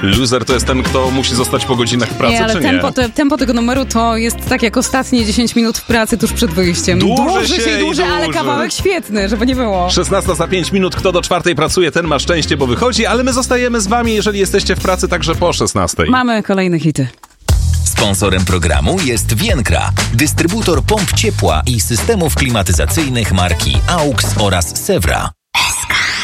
Loser to jest ten, kto musi zostać po godzinach w pracy, nie, ale czy nie? tempo tego numeru to jest tak jak ostatnie 10 minut w pracy tuż przed wyjściem. Dłuży, ale kawałek świetny, żeby nie było. 16 za 5 minut, kto do 4 pracuje, ten ma szczęście, bo wychodzi, ale my zostajemy z wami, jeżeli jesteście w pracy także po 16. Mamy kolejne hity. Sponsorem programu jest Vienkra, dystrybutor pomp ciepła i systemów klimatyzacyjnych marki AUX oraz Sewra.